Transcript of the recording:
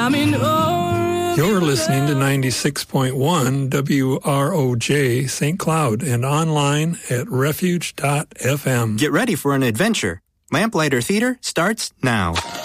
You're listening to 96.1 WROJ St. Cloud and online at refuge.fm. Get ready for an adventure. Lamplighter Theater starts now.